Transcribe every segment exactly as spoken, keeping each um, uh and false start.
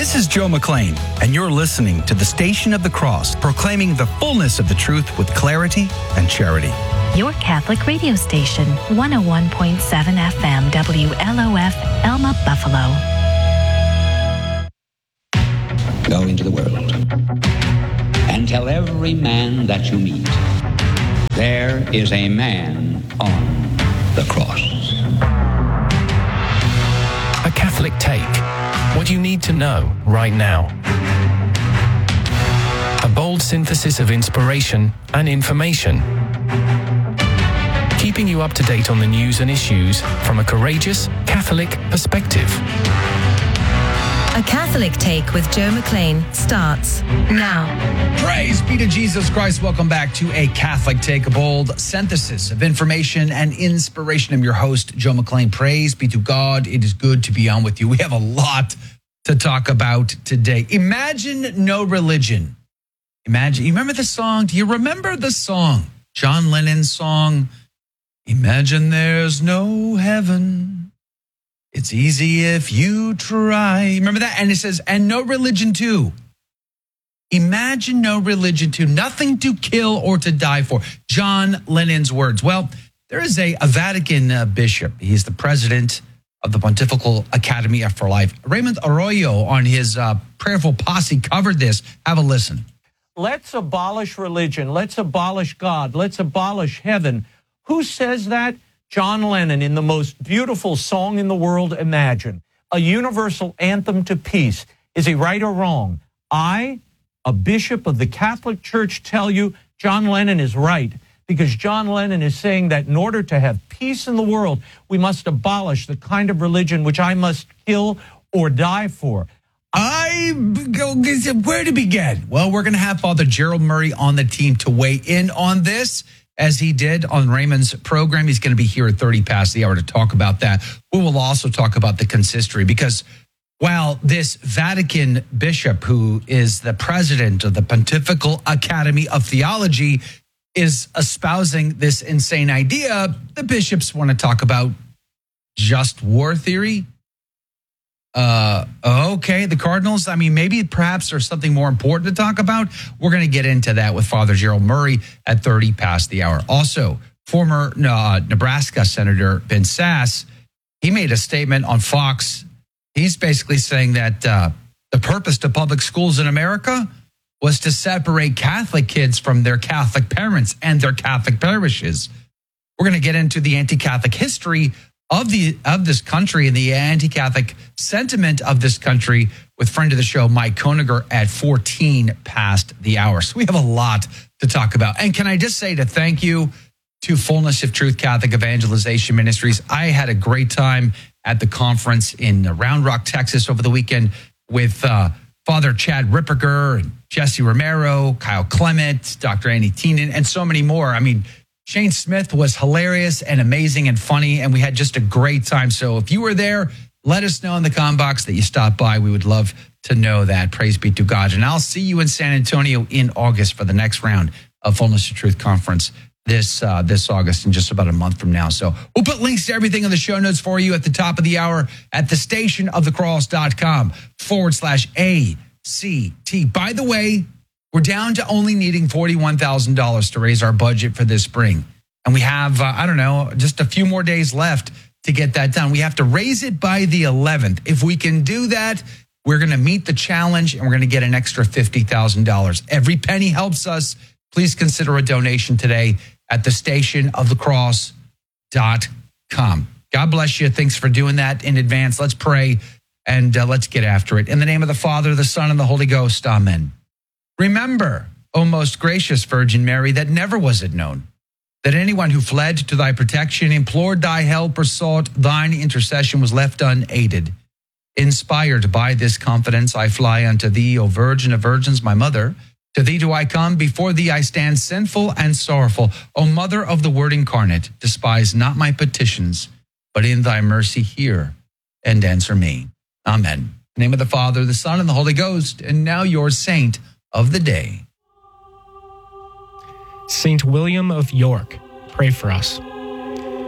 This is Joe McClain, and you're listening to the Station of the Cross, proclaiming the fullness of the truth with clarity and charity. Your Catholic radio station, one oh one point seven F M, W L O F, Elma, Buffalo. Go into the world and tell every man that you meet, there is a man on the cross. A Catholic Take. What you need to know right now. A bold synthesis of inspiration and information. Keeping you up to date on the news and issues from a courageous Catholic perspective. A Catholic Take with Joe McClain starts now. Praise be to Jesus Christ. Welcome back to A Catholic Take, a bold synthesis of information and inspiration. I'm your host, Joe McClain. Praise be to God. It is good to be on with you. We have a lot to talk about today. Imagine no religion. Imagine, you remember the song? Do you remember the song? John Lennon's song, Imagine there's no heaven. It's easy if you try. Remember that? And it says, and no religion too. Imagine no religion too. Nothing to kill or to die for. John Lennon's words. Well, there is a, a Vatican uh, bishop. He's the president of the Pontifical Academy for Life. Raymond Arroyo on his uh, prayerful posse covered this. Have a listen. Let's abolish religion. Let's abolish God. Let's abolish heaven. Who says that? John Lennon, in the most beautiful song in the world, Imagine, a universal anthem to peace. Is he right or wrong? I, a bishop of the Catholic Church, tell you John Lennon is right, because John Lennon is saying that in order to have peace in the world, we must abolish the kind of religion which I must kill or die for. I go, where to begin? Well, we're going to have Father Gerald Murray on the team to weigh in on this, as he did on Raymond's program. He's going to be here at thirty past the hour to talk about that. We will also talk about the consistory, because while this Vatican bishop, who is the president of the Pontifical Academy of Theology, is espousing this insane idea, the bishops want to talk about just war theory. Uh, okay, the Cardinals, I mean, maybe perhaps there's something more important to talk about. We're going to get into that with Father Gerald Murray at thirty past the hour. Also, former uh, Nebraska Senator Ben Sasse, he made a statement on Fox. He's basically saying that uh, the purpose to public schools in America was to separate Catholic kids from their Catholic parents and their Catholic parishes. We're going to get into the anti-Catholic history of the of this country and the anti-Catholic sentiment of this country with friend of the show, Mike Koniger, at fourteen past the hour. So we have a lot to talk about. And can I just say to thank you to Fullness of Truth Catholic Evangelization Ministries. I had a great time at the conference in Round Rock, Texas over the weekend with uh, Father Chad Ripperger and Jesse Romero, Kyle Clement, Doctor Annie Teenan, and so many more. I mean, Shane Smith was hilarious and amazing and funny, and we had just a great time. So if you were there, let us know in the comment box that you stopped by. We would love to know that. Praise be to God. And I'll see you in San Antonio in August for the next round of Fullness of Truth Conference this uh, this August, in just about a month from now. So we'll put links to everything in the show notes for you at the top of the hour at the station of the cross.com forward slash A C T. By the way, we're down to only needing forty-one thousand dollars to raise our budget for this spring. And we have, uh, I don't know, just a few more days left to get that done. We have to raise it by the eleventh. If we can do that, we're going to meet the challenge and we're going to get an extra fifty thousand dollars. Every penny helps us. Please consider a donation today at the station of the cross dot com. God bless you. Thanks for doing that in advance. Let's pray and uh, let's get after it. In the name of the Father, the Son, and the Holy Ghost. Amen. Remember, O most gracious Virgin Mary, that never was it known that anyone who fled to thy protection, implored thy help, or sought thine intercession was left unaided. Inspired by this confidence, I fly unto thee, O Virgin of Virgins, my mother. To thee do I come, before thee I stand sinful and sorrowful. O Mother of the Word incarnate, despise not my petitions, but in thy mercy hear and answer me. Amen. In the name of the Father, the Son, and the Holy Ghost, and now your saint of the day. Saint William of York, pray for us.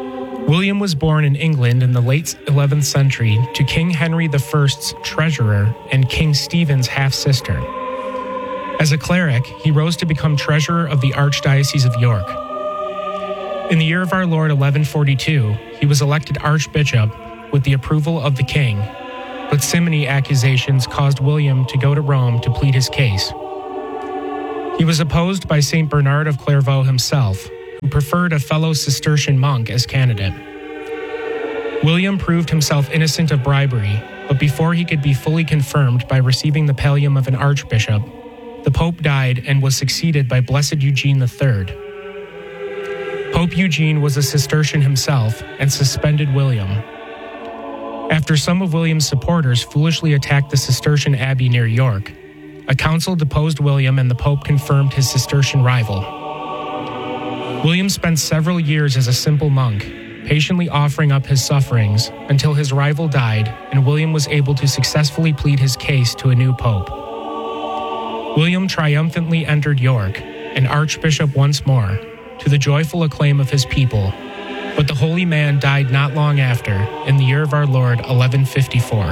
William was born in England in the late eleventh century to King Henry the First's treasurer and King Stephen's half-sister. As a cleric, he rose to become treasurer of the Archdiocese of York. In the year of our Lord eleven forty-two, he was elected archbishop with the approval of the king, but simony accusations caused William to go to Rome to plead his case. He was opposed by Saint Bernard of Clairvaux himself, who preferred a fellow Cistercian monk as candidate. William proved himself innocent of bribery, but before he could be fully confirmed by receiving the pallium of an archbishop, the Pope died and was succeeded by Blessed Eugene the Third. Pope Eugene was a Cistercian himself and suspended William. After some of William's supporters foolishly attacked the Cistercian abbey near York, a council deposed William and the Pope confirmed his Cistercian rival. William spent several years as a simple monk, patiently offering up his sufferings until his rival died and William was able to successfully plead his case to a new pope. William triumphantly entered York, an archbishop once more, to the joyful acclaim of his people, but the holy man died not long after, in the year of our Lord eleven fifty-four.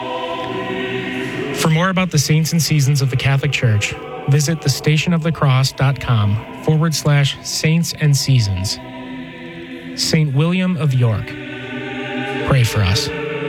For more about the saints and seasons of the Catholic Church, visit thestationofthecross.com forward slash saints and seasons. Saint William of York, pray for us.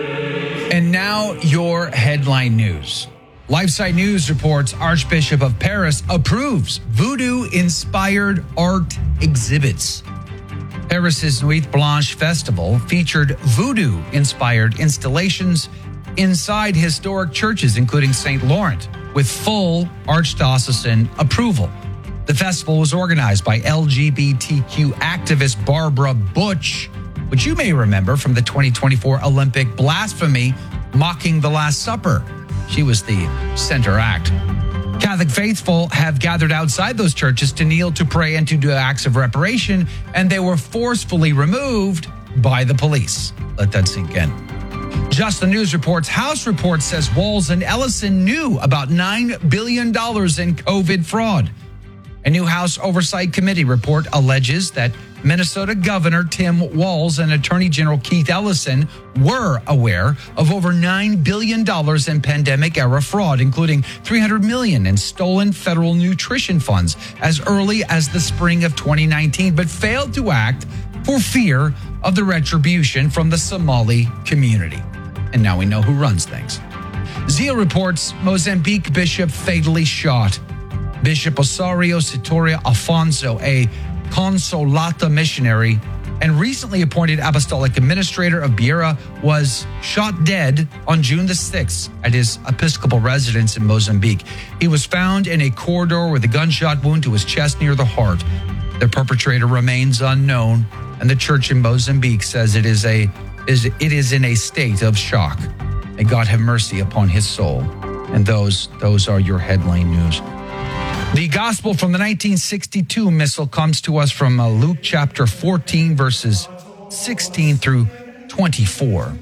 And now your headline news. LifeSite News reports Archbishop of Paris approves voodoo-inspired art exhibits. Paris's Nuit Blanche Festival featured voodoo-inspired installations inside historic churches, including Saint Laurent, with full archdiocesan approval. The festival was organized by L G B T Q activist Barbara Butch, which you may remember from the twenty twenty-four Olympic blasphemy mocking the Last Supper. She was the center act. Catholic faithful have gathered outside those churches to kneel, to pray, and to do acts of reparation, and they were forcefully removed by the police. Let that sink in. Just the News reports, House report says Walz and Ellison knew about nine billion dollars in COVID fraud. A new House Oversight Committee report alleges that Minnesota Governor Tim Walz and Attorney General Keith Ellison were aware of over nine billion dollars in pandemic-era fraud, including three hundred million dollars in stolen federal nutrition funds as early as the spring of twenty nineteen, but failed to act for fear of the retribution from the Somali community. And now we know who runs things. Zeal reports Mozambique bishop fatally shot. Bishop Osorio Sitoria Afonso, a Consolata missionary and recently appointed apostolic administrator of Beira, was shot dead on June the sixth at his episcopal residence in Mozambique. He was found in a corridor with a gunshot wound to his chest near the heart. The perpetrator remains unknown, and the church in Mozambique says it is a is it is in a state of shock. May God have mercy upon his soul. And those those are your headline news. The gospel from the nineteen sixty-two missal comes to us from uh, Luke chapter fourteen, verses sixteen through twenty-four.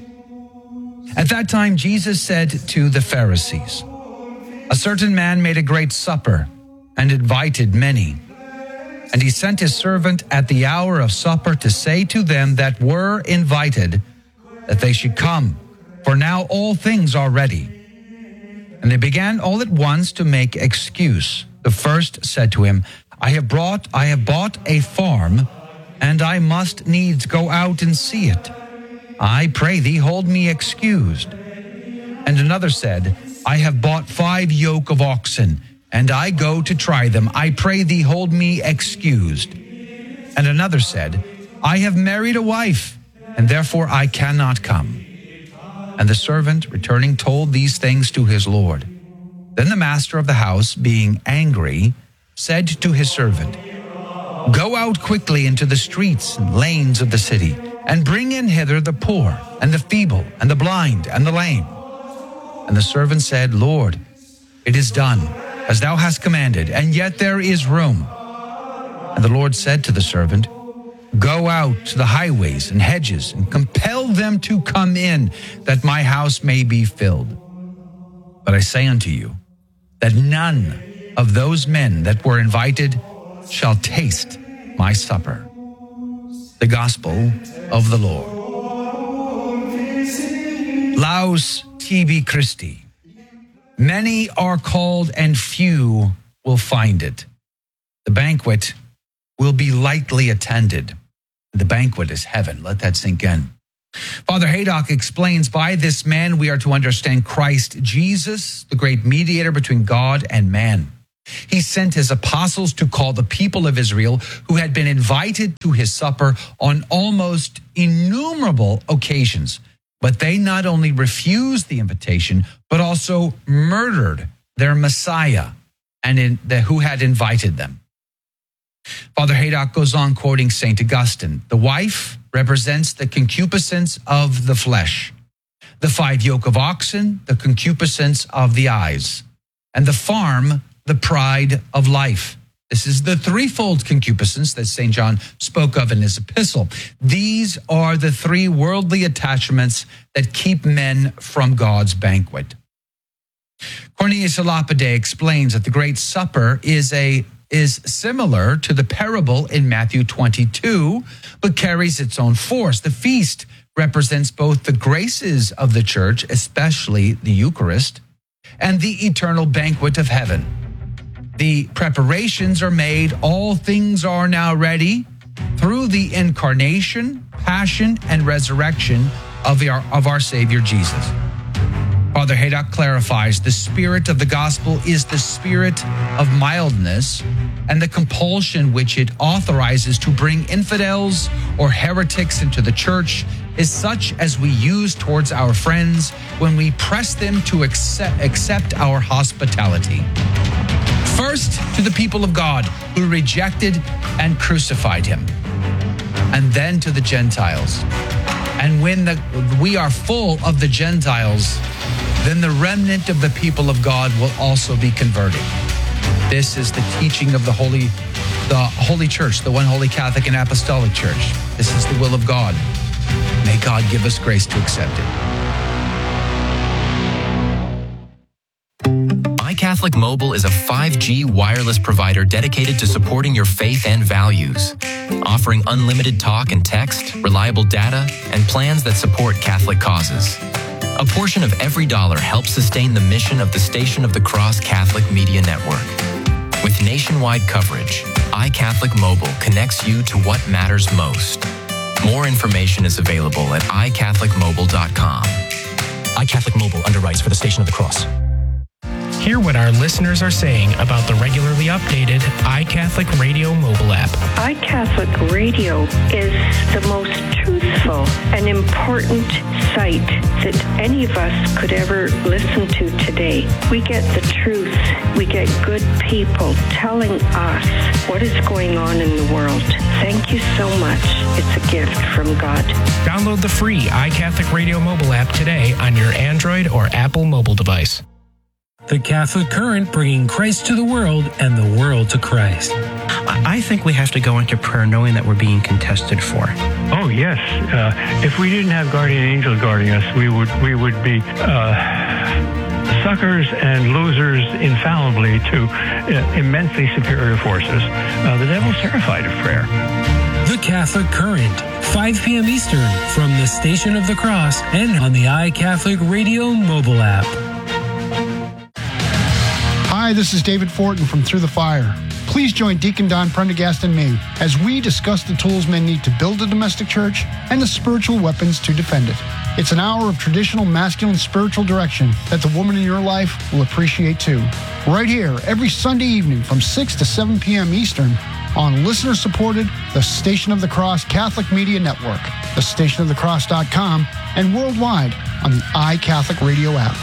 At that time, Jesus said to the Pharisees, "A certain man made a great supper and invited many. And he sent his servant at the hour of supper to say to them that were invited that they should come, for now all things are ready. And they began all at once to make excuse. The first said to him, I have brought, I have bought a farm, and I must needs go out and see it. I pray thee, hold me excused. And another said, I have bought five yoke of oxen, and I go to try them. I pray thee, hold me excused. And another said, I have married a wife, and therefore I cannot come. And the servant, returning, told these things to his Lord. Then the master of the house, being angry, said to his servant, Go out quickly into the streets and lanes of the city, and bring in hither the poor, and the feeble, and the blind, and the lame. And the servant said, Lord, it is done, as thou hast commanded, and yet there is room. And the Lord said to the servant, Go out to the highways and hedges, and compel them to come in, that my house may be filled. But I say unto you, that none of those men that were invited shall taste my supper. the gospel of the Lord. Laus tibi Christi. Many are called and few will find it. The banquet will be lightly attended. The banquet is heaven. Let that sink in. Father Haydock explains, by this man we are to understand Christ Jesus, the great mediator between God and man. He sent his apostles to call the people of Israel who had been invited to his supper on almost innumerable occasions. But they not only refused the invitation, but also murdered their Messiah and in the, who had invited them. Father Haydock goes on quoting Saint Augustine. The wife represents the concupiscence of the flesh, the five yoke of oxen, the concupiscence of the eyes, and the farm, the pride of life. This is the threefold concupiscence that Saint John spoke of in his epistle. These are the three worldly attachments that keep men from God's banquet. Cornelius a Lapide explains that the Great Supper is a is similar to the parable in Matthew twenty-two, but carries its own force. The feast represents both the graces of the church, especially the Eucharist, and the eternal banquet of heaven. The preparations are made, all things are now ready through the incarnation, passion, and resurrection of our, of our Savior Jesus. Father Haydock clarifies, the spirit of the gospel is the spirit of mildness, and the compulsion which it authorizes to bring infidels or heretics into the church is such as we use towards our friends when we press them to accept, accept our hospitality. First, to the people of God who rejected and crucified him, and then to the Gentiles. And when the, we are full of the Gentiles, then the remnant of the people of God will also be converted. This is the teaching of the Holy, the Holy Church, the one Holy Catholic and Apostolic Church. This is the will of God. May God give us grace to accept it. iCatholic Mobile is a five G wireless provider dedicated to supporting your faith and values, offering unlimited talk and text, reliable data, and plans that support Catholic causes. A portion of every dollar helps sustain the mission of the Station of the Cross Catholic Media Network. With nationwide coverage, iCatholic Mobile connects you to what matters most. More information is available at i catholic mobile dot com. iCatholic Mobile underwrites for the Station of the Cross. Hear what our listeners are saying about the regularly updated iCatholic Radio mobile app. iCatholic Radio is the most truthful and important site that any of us could ever listen to today. We get the truth. We get good people telling us what is going on in the world. Thank you so much. It's a gift from God. Download the free iCatholic Radio mobile app today on your Android or Apple mobile device. The Catholic Current, bringing Christ to the world and the world to Christ. I think we have to go into prayer knowing that we're being contested for. Oh, yes. Uh, if we didn't have guardian angels guarding us, we would we would be uh, suckers and losers infallibly to uh, immensely superior forces. Uh, the devil's terrified of prayer. The Catholic Current, five p.m. Eastern, from the Station of the Cross and on the iCatholic Radio mobile app. Hi, this is David Fortin from Through the Fire. Please join Deacon Don Prendergast and me as we discuss the tools men need to build a domestic church and the spiritual weapons to defend it. It's an hour of traditional masculine spiritual direction that the woman in your life will appreciate too. Right here, every Sunday evening from six to seven p.m. Eastern on listener-supported The Station of the Cross Catholic Media Network, the station of the cross dot com, and worldwide on the iCatholic Radio app.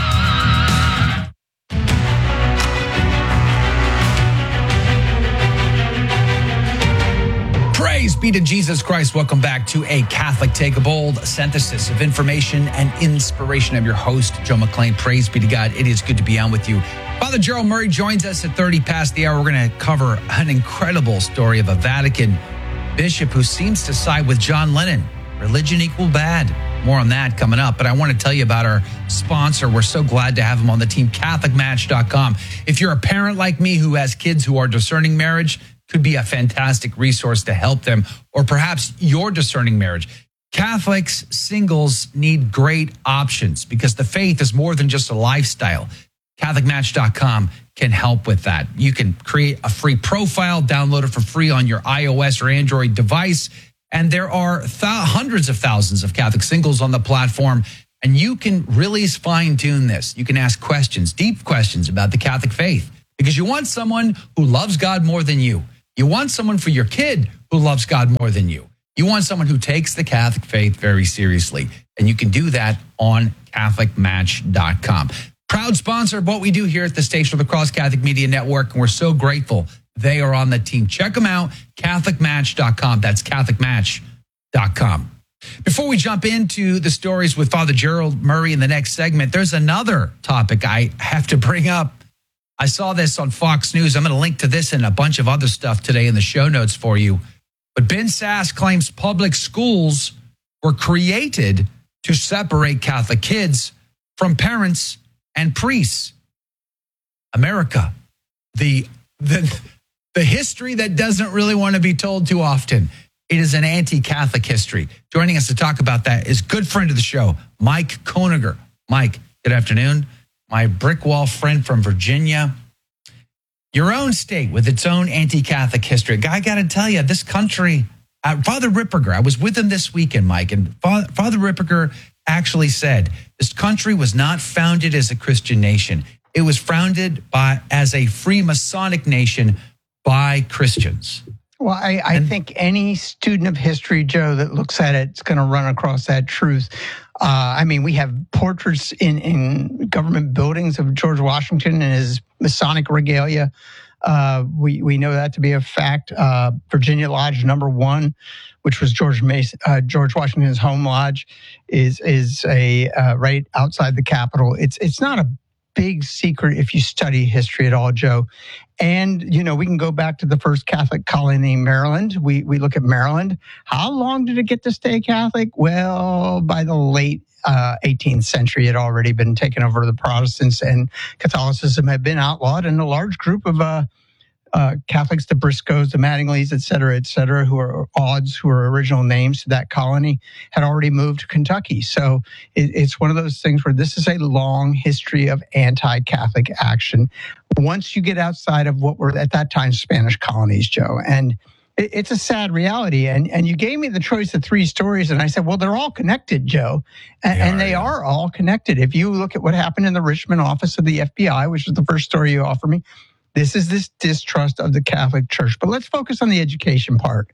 Praise be to Jesus Christ. Welcome back to A Catholic Take, a bold synthesis of information and inspiration. I'm your host, Joe McClain. Praise be to God. It is good to be on with you. Father Gerald Murray joins us at thirty past the hour. We're going to cover an incredible story of a Vatican bishop who seems to side with John Lennon. Religion equal bad. More on that coming up. But I want to tell you about our sponsor. We're so glad to have him on the team, Catholic Match dot com. If you're a parent like me who has kids who are discerning marriage, could be a fantastic resource to help them, or perhaps your discerning marriage. Catholics, singles need great options because the faith is more than just a lifestyle. Catholic Match dot com can help with that. You can create a free profile, download it for free on your iOS or Android device. And there are th- hundreds of thousands of Catholic singles on the platform. And you can really fine tune this. You can ask questions, deep questions about the Catholic faith, because you want someone who loves God more than you. You want someone for your kid who loves God more than you. You want someone who takes the Catholic faith very seriously. And you can do that on Catholic Match dot com. Proud sponsor of what we do here at the Station of the Cross Catholic Media Network. And we're so grateful they are on the team. Check them out, Catholic Match dot com. That's Catholic Match dot com. Before we jump into the stories with Father Gerald Murray in the next segment, there's another topic I have to bring up. I saw this on Fox News. I'm going to link to this and a bunch of other stuff today in the show notes for you. But Ben Sasse claims public schools were created to separate Catholic kids from parents and priests. America, the, the, the history that doesn't really want to be told too often. It is an anti-Catholic history. Joining us to talk about that is good friend of the show, Mike Koeniger. Mike, good afternoon. My brick wall friend from Virginia. Your own state with its own anti-Catholic history. I got to tell you, this country, uh, Father Ripperger, I was with him this weekend, Mike, and Father, Father Ripperger actually said this country was not founded as a Christian nation. It was founded by as a Freemasonic nation by Christians. Well, I, I think any student of history, Joe, that looks at it is going to run across that truth. Uh, I mean, we have portraits in, in government buildings of George Washington and his Masonic regalia. Uh, we, we know that to be a fact. Uh, Virginia Lodge number one, which was George Mason, uh, George Washington's home lodge, is is a uh, right outside the Capitol. It's it's not a big secret if you study history at all, Joe. And, you know, we can go back to the first Catholic colony, Maryland. We we look at Maryland. How long did it get to stay Catholic? Well, by the late uh, eighteenth century, it had already been taken over the Protestants, and Catholicism had been outlawed. And a large group of uh, uh, Catholics, the Briscoes, the Mattingleys, et cetera, et cetera, who are odds, who are original names to that colony, had already moved to Kentucky. So it, it's one of those things where this is a long history of anti-Catholic action. Once you get outside of what were at that time Spanish colonies, Joe, and it, it's a sad reality. And and you gave me the choice of three stories, and I said, well, they're all connected, Joe, and they, and are, they yeah. are all connected. If you look at what happened in the Richmond office of the F B I, which is the first story you offer me, this is this distrust of the Catholic Church. But let's focus on the education part.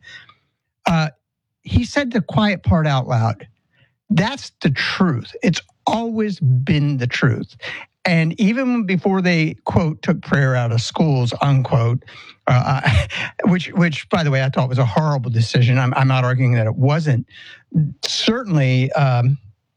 Uh, he said the quiet part out loud. That's the truth. It's always been the truth. And even before they, quote, took prayer out of schools, unquote, uh, which, which, by the way, I thought was a horrible decision. I'm, I'm not arguing that it wasn't. Certainly, um,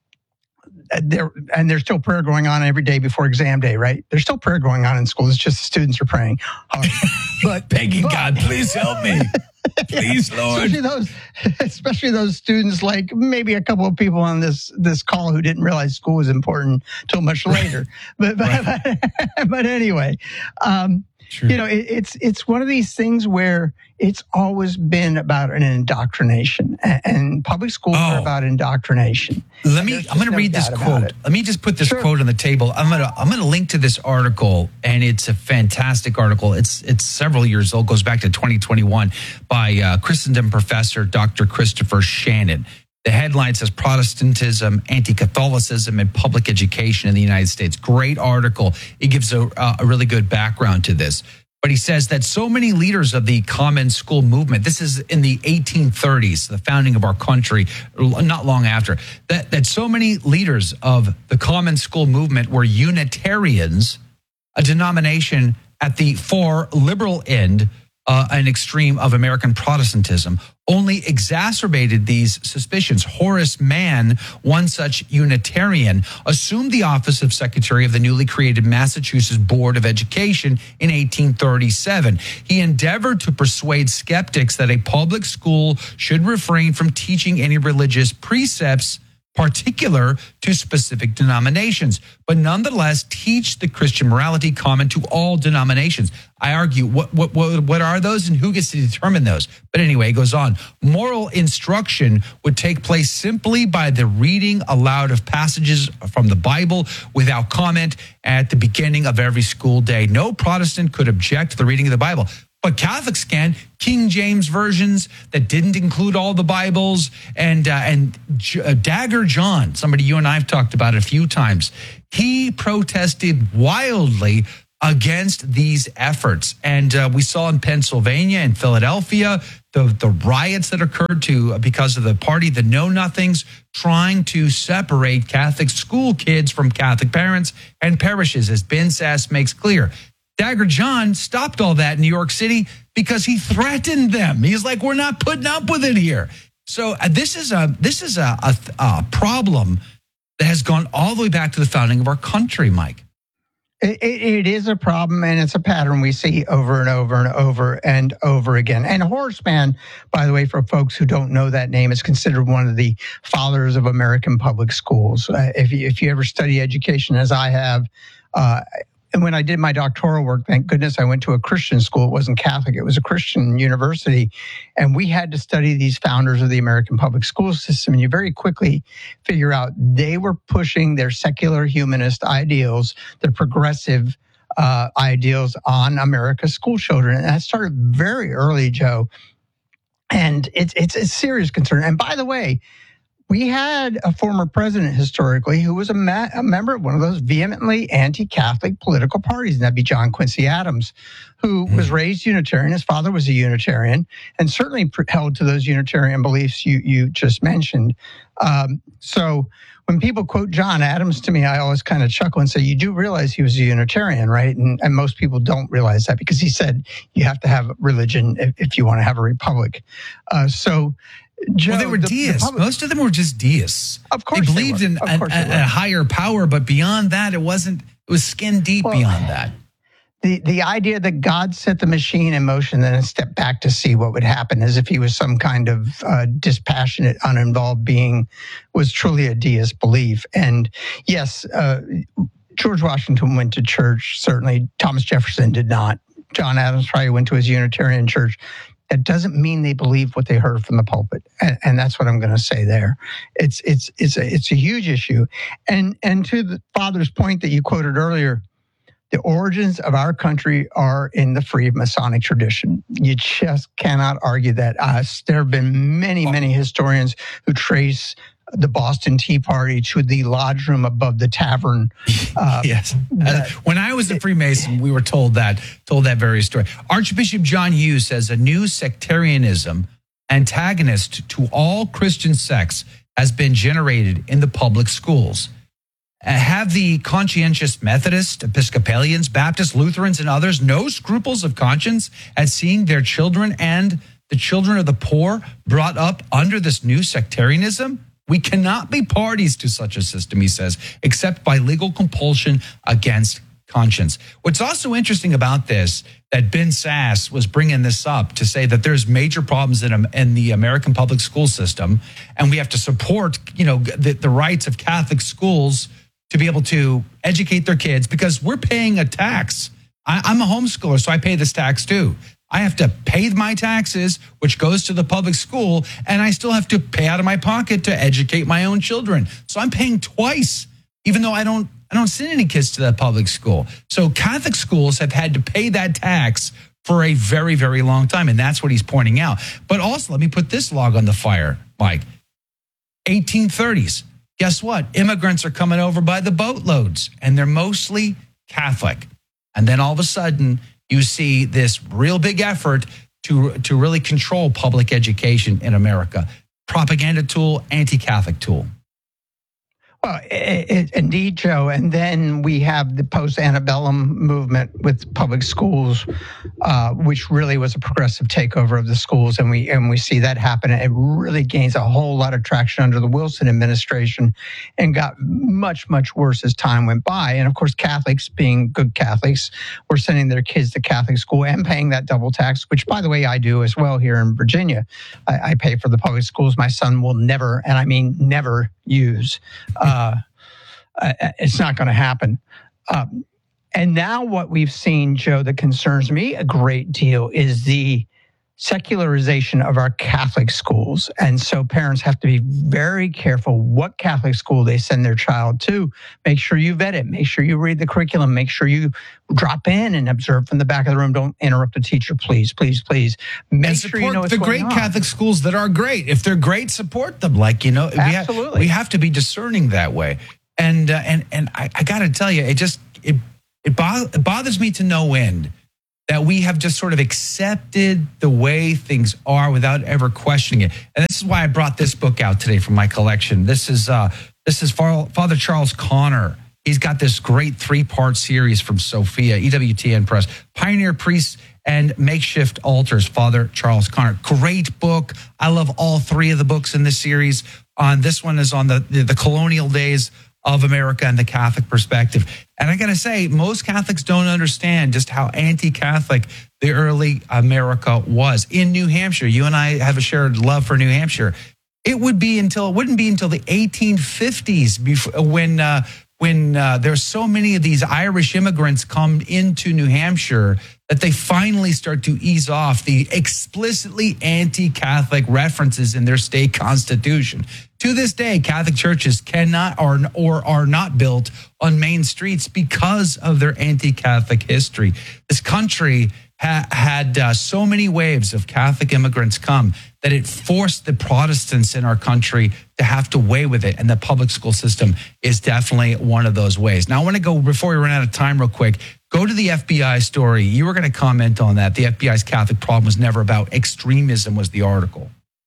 there and there's still prayer going on every day before exam day, right? There's still prayer going on in schools. It's just the students are praying hard. But begging but, God, please help me. Please, yeah, Lord. Especially those, especially those students, like maybe a couple of people on this this call who didn't realize school was important till much later. But but, right. but, but anyway, um, True. you know, it, it's it's one of these things where it's always been about an indoctrination, and, and public schools oh. are about indoctrination. Let me. I'm going to no read this quote. Let me just put this sure. quote on the table. I'm going to. I'm going to link to this article, and it's a fantastic article. It's it's several years old. Goes back to twenty twenty-one by uh, Christendom professor Doctor Christopher Shannon. The headline says Protestantism, Anti-Catholicism, and Public Education in the United States. Great article. It gives a, a really good background to this. But he says that so many leaders of the common school movement, this is in the eighteen thirties, the founding of our country, not long after, that, that so many leaders of the common school movement were Unitarians, a denomination at the far liberal end, uh, an extreme of American Protestantism, only exacerbated these suspicions. Horace Mann, one such Unitarian, assumed the office of Secretary of the newly created Massachusetts Board of Education in eighteen thirty-seven. He endeavored to persuade skeptics that a public school should refrain from teaching any religious precepts particular to specific denominations, but nonetheless teach the Christian morality common to all denominations. I argue, what what what, what are those and who gets to determine those? But anyway, it goes on. Moral instruction would take place simply by the reading aloud of passages from the Bible without comment at the beginning of every school day. No Protestant could object to the reading of the Bible. But Catholics can. King James versions that didn't include all the Bibles, and uh, and J- uh, Dagger John, somebody you and I have talked about a few times, he protested wildly against these efforts. And uh, we saw in Pennsylvania and Philadelphia the, the riots that occurred to because of the party, the Know Nothings, trying to separate Catholic school kids from Catholic parents and parishes, as Ben Sass makes clear. Dagger John stopped all that in New York City because he threatened them. He's like, we're not putting up with it here. So uh, this is a this is a, a, a problem that has gone all the way back to the founding of our country, Mike. It, it, it is a problem, and it's a pattern we see over and over and over and over again. And Horace Mann, by the way, for folks who don't know that name, is considered one of the fathers of American public schools. Uh, if you, if you ever study education, as I have, uh, and when I did my doctoral work, thank goodness I went to a Christian school. It wasn't Catholic. It was a Christian university. And we had to study these founders of the American public school system. And you very quickly figure out they were pushing their secular humanist ideals, their progressive uh, ideals on America's school children. And that started very early, Joe. And it's, it's a serious concern. And by the way, we had a former president historically who was a, ma- a member of one of those vehemently anti-Catholic political parties, and that'd be John Quincy Adams, who mm. was raised Unitarian. His father was a Unitarian, and certainly pr- held to those Unitarian beliefs you, you just mentioned. Um, so when people quote John Adams to me, I always kind of chuckle and say, you do realize he was a Unitarian, right? And, and most people don't realize that because he said you have to have religion if, if you want to have a republic. Uh, so... Joe, well, they were the, deists. The public, Most of them were just deists. Of course, they believed they in a, a, a higher power, but beyond that, it wasn't. It was skin deep well, beyond that. The the idea that God set the machine in motion, then stepped back to see what would happen, as if he was some kind of uh, dispassionate, uninvolved being, was truly a deist belief. And yes, uh, George Washington went to church. Certainly, Thomas Jefferson did not. John Adams probably went to his Unitarian church. That doesn't mean they believe what they heard from the pulpit, and, and that's what I'm going to say there. It's it's it's a it's a huge issue, and and to the father's point that you quoted earlier, the origins of our country are in the free Masonic tradition. You just cannot argue that. Uh, there have been many many historians who trace the Boston Tea Party to the lodge room above the tavern. Uh, yes. Uh, when I was a Freemason, we were told that, told that very story. Archbishop John Hughes says a new sectarianism antagonist to all Christian sects has been generated in the public schools. Uh, have the conscientious Methodists, Episcopalians, Baptists, Lutherans, and others no scruples of conscience at seeing their children and the children of the poor brought up under this new sectarianism? We cannot be parties to such a system, he says, except by legal compulsion against conscience. What's also interesting about this, that Ben Sass was bringing this up to say that there's major problems in, in the American public school system, and we have to support, you know, the, the rights of Catholic schools to be able to educate their kids, because we're paying a tax. I, I'm a homeschooler, so I pay this tax too. I have to pay my taxes, which goes to the public school, and I still have to pay out of my pocket to educate my own children. So I'm paying twice, even though I don't I don't send any kids to the public school. So Catholic schools have had to pay that tax for a very, very long time, and that's what he's pointing out. But also, let me put this log on the fire, Mike. eighteen thirties. Guess what? Immigrants are coming over by the boatloads, and they're mostly Catholic. And then all of a sudden, you see this real big effort to, to really control public education in America. Propaganda tool, anti-Catholic tool. Well, it, it, indeed, Joe. And then we have the post-antebellum movement with public schools, uh, which really was a progressive takeover of the schools. And we and we see that happen. It really gains a whole lot of traction under the Wilson administration and got much, much worse as time went by. And of course, Catholics, being good Catholics, were sending their kids to Catholic school and paying that double tax, which, by the way, I do as well here in Virginia. I, I pay for the public schools my son will never, and I mean never, use. Uh, it's not going to happen. Um, and now what we've seen, Joe, that concerns me a great deal is the secularization of our Catholic schools. And so parents have to be very careful what Catholic school they send their child to. Make sure you vet it. Make sure you read the curriculum. Make sure you drop in and observe from the back of the room. Don't interrupt the teacher, please, please, please. Make and sure you know what's the going great on. Catholic schools that are great. If they're great, support them. Like, you know, we have, we have to be discerning that way. And uh, and and I, I got to tell you, it just it it, bo- it bothers me to no end that we have just sort of accepted the way things are without ever questioning it. And this is why I brought this book out today from my collection. This is uh, this is Father Charles Connor. He's got this great three-part series from Sophia, E W T N Press, Pioneer Priests and Makeshift Altars, Father Charles Connor. Great book. I love all three of the books in this series. On this one is on the, the, the colonial days of America and the Catholic perspective. And I got to say, most Catholics don't understand just how anti-Catholic the early America was. In New Hampshire, you and I have a shared love for New Hampshire. It would be until it wouldn't be until the eighteen fifties before, when uh, when uh, there's so many of these Irish immigrants come into New Hampshire that they finally start to ease off the explicitly anti-Catholic references in their state constitution. To this day, Catholic churches cannot or, or are not built on main streets because of their anti-Catholic history. This country ha- had uh, so many waves of Catholic immigrants come that it forced the Protestants in our country to have to weigh with it. And the public school system is definitely one of those ways. Now, I want to go, before we run out of time real quick, go to the F B I story. You were going to comment on that. The F B I's Catholic problem was never about extremism, was the article.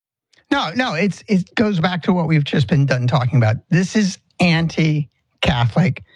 No, no, it's it goes back to what we've just been done talking about. This is anti-Catholic,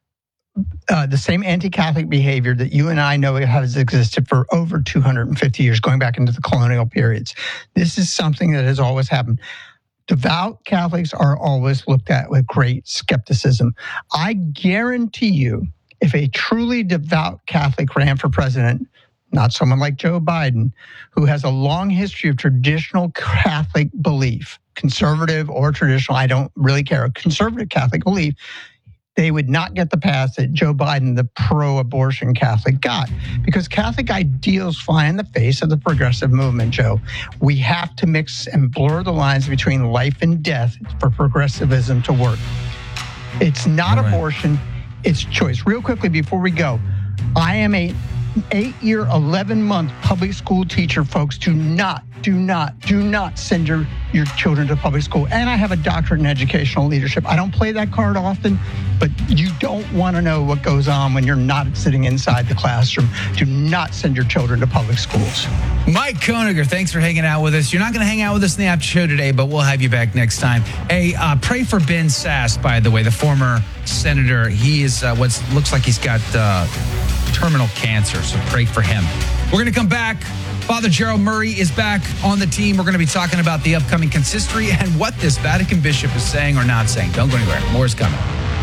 uh, the same anti-Catholic behavior that you and I know has existed for over two hundred fifty years, going back into the colonial periods. This is something that has always happened. Devout Catholics are always looked at with great skepticism. I guarantee you, if a truly devout Catholic ran for president, not someone like Joe Biden, who has a long history of traditional Catholic belief, conservative or traditional, I don't really care, conservative Catholic belief, they would not get the pass that Joe Biden, the pro-abortion Catholic, got. Because Catholic ideals fly in the face of the progressive movement, Joe. We have to mix and blur the lines between life and death for progressivism to work. It's not right. Abortion, it's choice. Real quickly before we go, I am a eight-year, eleven-month public school teacher, folks. Do not, do not, do not send your, your children to public school. And I have a doctorate in educational leadership. I don't play that card often, but you don't want to know what goes on when you're not sitting inside the classroom. Do not send your children to public schools. Mike Koeniger, thanks for hanging out with us. You're not going to hang out with us in the after show today, but we'll have you back next time. Hey, uh, pray for Ben Sasse, by the way, the former senator. He is uh, what looks like he's got uh, terminal cancer, so pray for him. We're going to come back. Father Gerald Murray is back on the team. We're going to be talking about the upcoming consistory and what this Vatican bishop is saying or not saying. Don't go anywhere. More is coming.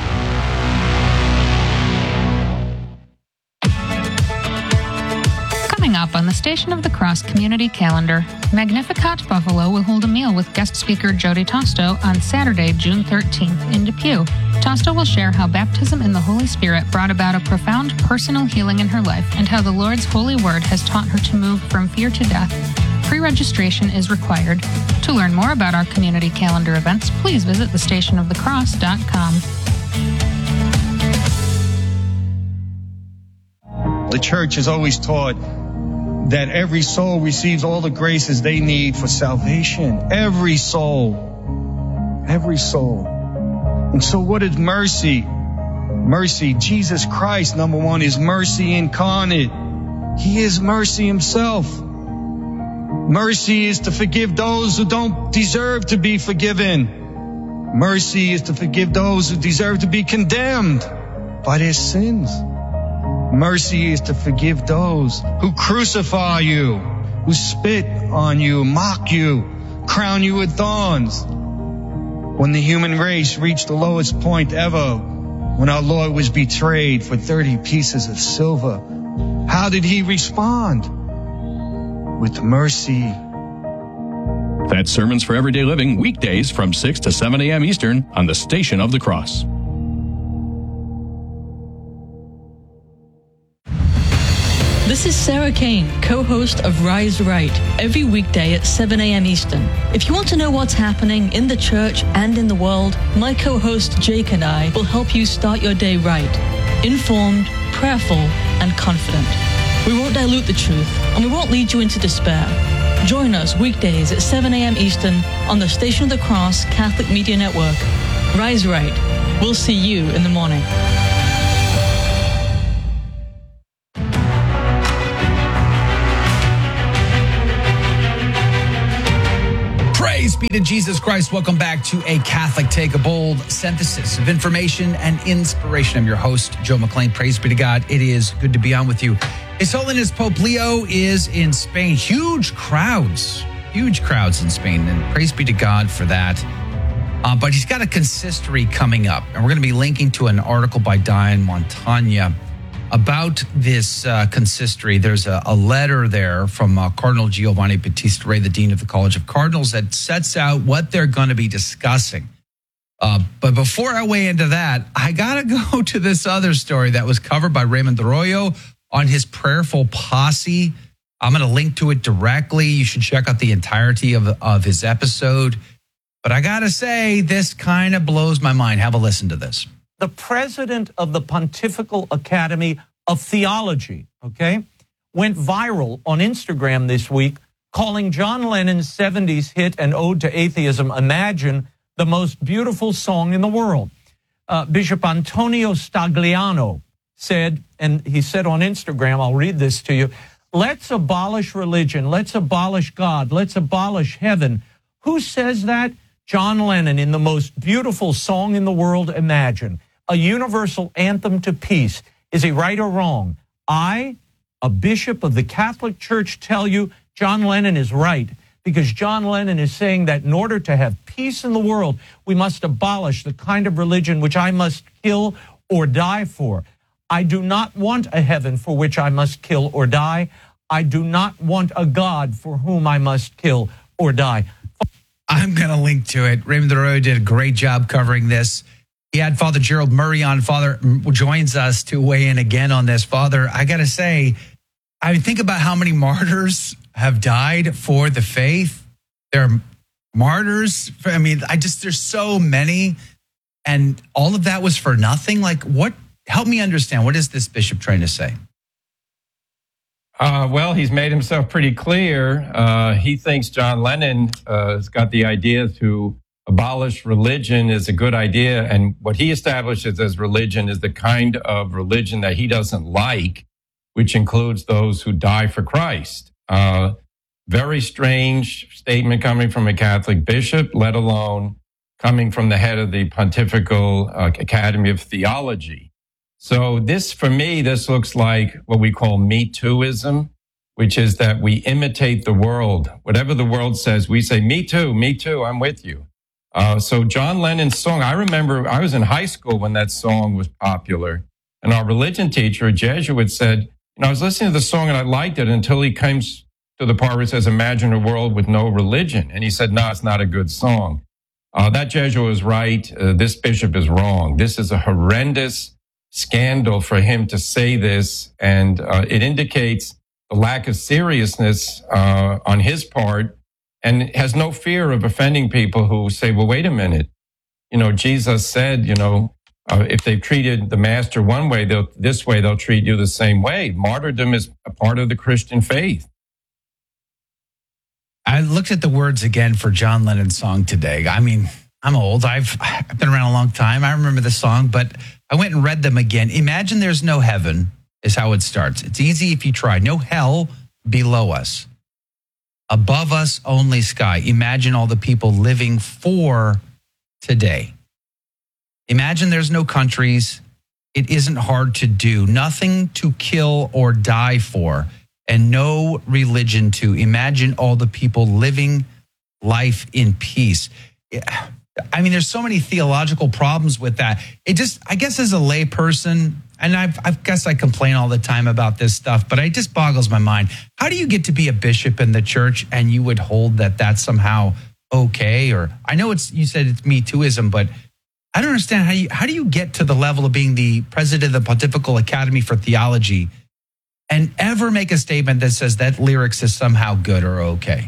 Coming up on the Station of the Cross community calendar, Magnificat Buffalo will hold a meal with guest speaker Jody Tosto on Saturday, June thirteenth in Depew. Tosto will share how baptism in the Holy Spirit brought about a profound personal healing in her life and how the Lord's holy word has taught her to move from fear to death. Pre-registration is required. To learn more about our community calendar events, please visit the station of the cross dot com. The church has always taught that every soul receives all the graces they need for salvation. Every soul. Every soul. And so what is mercy? Mercy, Jesus Christ, number one, is mercy incarnate. He is mercy himself. Mercy is to forgive those who don't deserve to be forgiven. Mercy is to forgive those who deserve to be condemned by their sins. Mercy is to forgive those who crucify you, who spit on you, mock you, crown you with thorns. When the human race reached the lowest point ever, when our Lord was betrayed for thirty pieces of silver, how did he respond? With mercy. That's Sermons for Everyday Living, weekdays from six to seven a.m. Eastern on the Station of the Cross. This is Sarah Kane, co-host of Rise Right, every weekday at seven a.m. Eastern. If you want to know what's happening in the church and in the world, my co-host Jake and I will help you start your day right, informed, prayerful, and confident. We won't dilute the truth, and we won't lead you into despair. Join us weekdays at seven a.m. Eastern on the Station of the Cross Catholic Media Network. Rise Right. We'll see you in the morning. Praise be to Jesus Christ. Welcome back to A Catholic Take, a bold synthesis of information and inspiration. I'm your host, Joe McLean. Praise be to God. It is good to be on with you. His Holiness Pope Leo is in Spain. Huge crowds, huge crowds in Spain, and praise be to God for that. Uh, but he's got a consistory coming up, and we're going to be linking to an article by Diane Montagna about this uh, consistory. There's a, a letter there from uh, Cardinal Giovanni Battista Re, the Dean of the College of Cardinals, that sets out what they're going to be discussing. Uh, but before I weigh into that, I got to go to this other story that was covered by Raymond Arroyo on his Prayerful Posse. I'm going to link to it directly. You should check out the entirety of, of his episode. But I got to say, this kind of blows my mind. Have a listen to this. The president of the Pontifical Academy of Theology, okay, went viral on Instagram this week, calling John Lennon's seventies hit and ode to atheism, Imagine, the most beautiful song in the world. Uh, Bishop Antonio Stagliano said, and he said on Instagram, I'll read this to you, let's abolish religion, let's abolish God, let's abolish heaven. Who says that? John Lennon in the most beautiful song in the world, Imagine, a universal anthem to peace. Is he right or wrong? I, a bishop of the Catholic Church, tell you John Lennon is right, because John Lennon is saying that in order to have peace in the world, we must abolish the kind of religion which I must kill or die for. I do not want a heaven for which I must kill or die. I do not want a God for whom I must kill or die. I'm going to link to it. Raymond Arroyo did a great job covering this. He had Father Gerald Murray on. Father joins us to weigh in again on this. Father, I got to say, I think about how many martyrs have died for the faith. There are martyrs. For, I mean, I just, there's so many. And all of that was for nothing. Like, what? Help me understand. What is this bishop trying to say? Uh, well, he's made himself pretty clear. Uh, he thinks John Lennon uh, has got the idea to abolish religion is a good idea. And what he establishes as religion is the kind of religion that he doesn't like, which includes those who die for Christ. Uh, very strange statement coming from a Catholic bishop, let alone coming from the head of the Pontifical uh, Academy of Theology. So this, for me, this looks like what we call Me Tooism, which is that we imitate the world. Whatever the world says, we say, me too, me too, I'm with you. Uh, so John Lennon's song, I remember I was in high school when that song was popular. And our religion teacher, a Jesuit, said, you know, I was listening to the song and I liked it until he comes to the part where it says, imagine a world with no religion. And he said, no, it's not a good song. Uh, that Jesuit was right. Uh, this bishop is wrong. This is a horrendous scandal for him to say this. And uh, it indicates the lack of seriousness uh, on his part, and has no fear of offending people who say, well, wait a minute. You know, Jesus said, you know, uh, if they've treated the master one way, they'll, this way, they'll treat you the same way. Martyrdom is a part of the Christian faith. I looked at the words again for John Lennon's song today. I mean, I'm old. I've, I've been around a long time. I remember the song, but I went and read them again. Imagine there's no heaven is how it starts. It's easy if you try. No hell below us. Above us, only sky. Imagine all the people living for today. Imagine there's no countries. It isn't hard to do. Nothing to kill or die for, and no religion to. Imagine all the people living life in peace. I mean, there's so many theological problems with that. It just, I guess as a layperson, and I've, I guess I complain all the time about this stuff, but it just boggles my mind. How do you get to be a bishop in the church and you would hold that that's somehow okay? Or I know it's, you said it's Me Tooism, but I don't understand how you, how do you get to the level of being the president of the Pontifical Academy for Theology and ever make a statement that says that lyrics is somehow good or okay?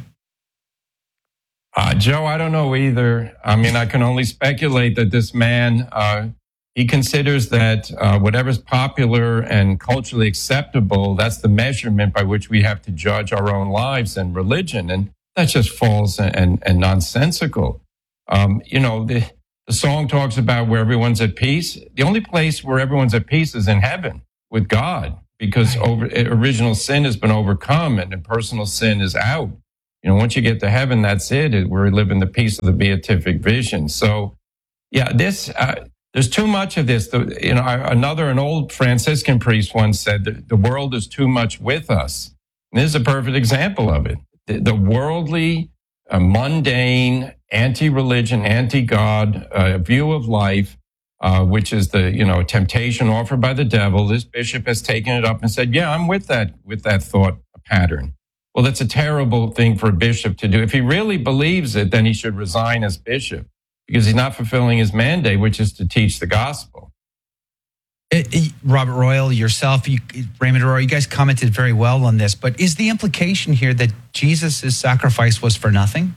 Uh, Joe, I don't know either. I mean, I can only speculate that this man, uh, he considers that uh, whatever's popular and culturally acceptable, that's the measurement by which we have to judge our own lives and religion. And that's just false and, and, and nonsensical. Um, you know, the, the song talks about where everyone's at peace. The only place where everyone's at peace is in heaven with God, because over, original sin has been overcome and personal sin is out. You know, once you get to heaven, that's it. We're living the peace of the beatific vision. So, yeah, this, uh, there's too much of this. The, you know, another, an old Franciscan priest once said that the world is too much with us. And this is a perfect example of it. The, the worldly, uh, mundane, anti-religion, anti-God uh, view of life, uh, which is the, you know, temptation offered by the devil. This bishop has taken it up and said, yeah, I'm with that, with that thought pattern. Well, that's a terrible thing for a bishop to do. If he really believes it, then he should resign as bishop because he's not fulfilling his mandate, which is to teach the gospel. It, it, Robert Royal, yourself, you, Raymond Arroyo, you guys commented very well on this, but is the implication here that Jesus' sacrifice was for nothing?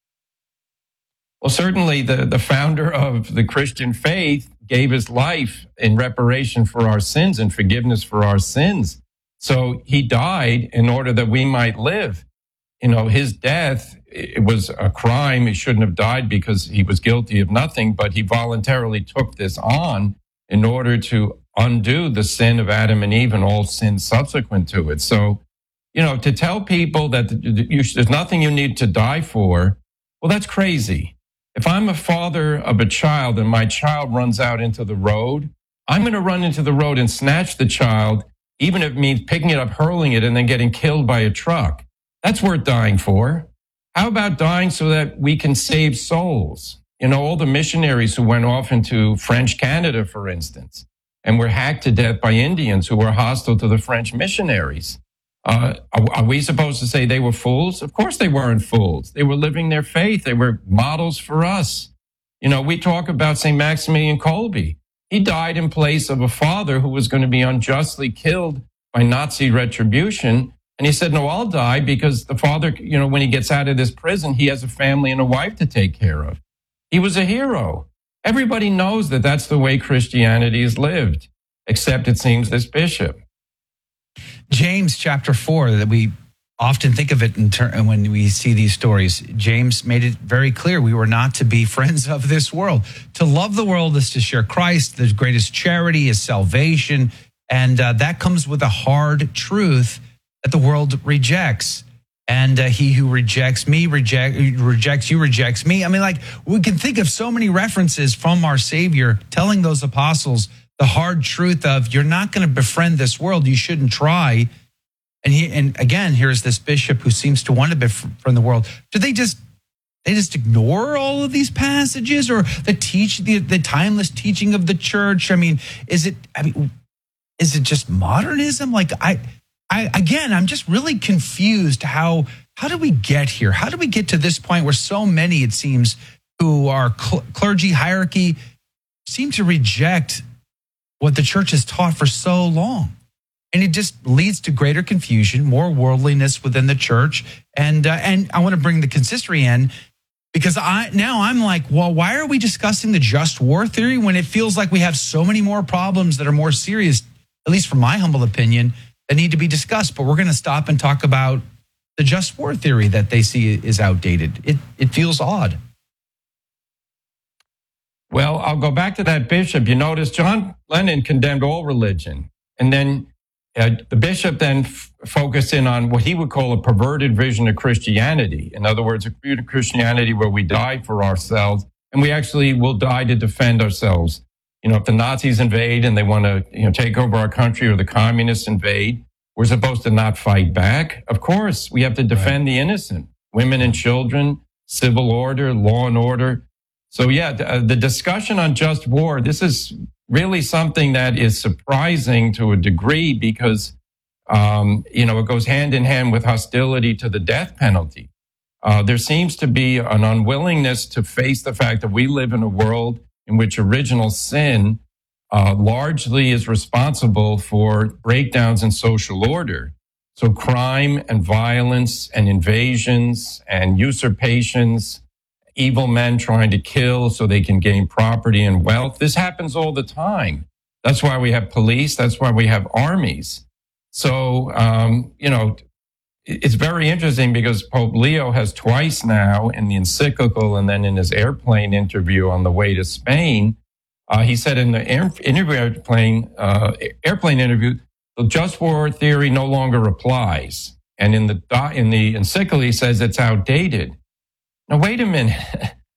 Well, certainly the, the founder of the Christian faith gave his life in reparation for our sins and forgiveness for our sins. So he died in order that we might live. You know, his death, it was a crime. He shouldn't have died because he was guilty of nothing, but he voluntarily took this on in order to undo the sin of Adam and Eve and all sins subsequent to it. So, you know, to tell people that you, there's nothing you need to die for, well, that's crazy. If I'm a father of a child and my child runs out into the road, I'm going to run into the road and snatch the child, even if it means picking it up, hurling it, and then getting killed by a truck. That's worth dying for. How about dying so that we can save souls? You know, all the missionaries who went off into French Canada, for instance, and were hacked to death by Indians who were hostile to the French missionaries. Uh, are, are we supposed to say they were fools? Of course they weren't fools. They were living their faith. They were models for us. You know, we talk about Saint Maximilian Kolbe. He died in place of a father who was going to be unjustly killed by Nazi retribution. And he said, no, I'll die because the father, you know, when he gets out of this prison, he has a family and a wife to take care of. He was a hero. Everybody knows that that's the way Christianity is lived, except it seems this bishop. James chapter four, that we often think of it in ter- when we see these stories. James made it very clear we were not to be friends of this world. To love the world is to share Christ. The greatest charity is salvation. And uh, that comes with a hard truth that the world rejects. And uh, he who rejects me, reject, rejects you, rejects me. I mean, like, we can think of so many references from our Savior telling those apostles the hard truth of you're not going to befriend this world. You shouldn't try. And he, and again, here's this bishop who seems to want to befriend the world. Do they just they just ignore all of these passages or the teach the, the timeless teaching of the church? I mean, is it? I mean, is it just modernism? Like I, I again, I'm just really confused. How how do we get here? How do we get to this point where so many, it seems, who are cl- clergy hierarchy seem to reject what the church has taught for so long? And it just leads to greater confusion, more worldliness within the church. And uh, and I want to bring the consistory in because I now I'm like, well, why are we discussing the just war theory when it feels like we have so many more problems that are more serious, at least from my humble opinion, that need to be discussed? But we're going to stop and talk about the just war theory that they see is outdated. It it feels odd. Well, I'll go back to that bishop. You notice John Lennon condemned all religion. And then uh, the bishop then f- focused in on what he would call a perverted vision of Christianity. In other words, a view of Christianity where we die for ourselves and we actually will die to defend ourselves. You know, if the Nazis invade and they want to, you know, take over our country, or the communists invade, we're supposed to not fight back. Of course, we have to defend right. the innocent, women and children, civil order, law and order. So yeah, the, uh, the discussion on just war, this is really something that is surprising to a degree because, um, you know, it goes hand in hand with hostility to the death penalty. Uh, there seems to be an unwillingness to face the fact that we live in a world in which original sin uh, largely is responsible for breakdowns in social order. So crime and violence and invasions and usurpations, evil men trying to kill so they can gain property and wealth. This happens all the time. That's why we have police. That's why we have armies. So, um, you know, it's very interesting because Pope Leo has twice now in the encyclical and then in his airplane interview on the way to Spain, uh, he said in the air, interview airplane, uh, airplane interview, the just war theory no longer applies. And in the, in the encyclical, he says it's outdated. Now, wait a minute.